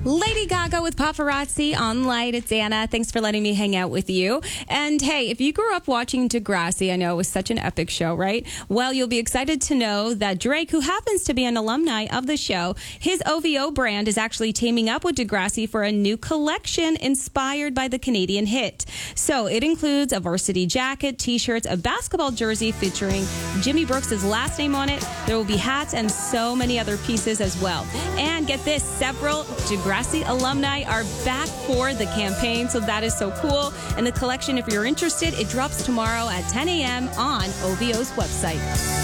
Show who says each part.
Speaker 1: Lady Gaga with Paparazzi on Light. It's Anna. Thanks for letting me hang out with you. And hey, if you grew up watching Degrassi, I know it was such an epic show, right? Well, you'll be excited to know that Drake, who happens to be an alumni of the show, his OVO brand is actually teaming up with Degrassi for a new collection inspired by the Canadian hit. So it includes a varsity jacket, t-shirts, a basketball jersey featuring Jimmy Brooks' last name on it. There will be hats and so many other pieces as well. And get this, several Degrassi alumni are back for the campaign, so that is so cool. And the collection, if you're interested, it drops tomorrow at 10 a.m. on OVO's website.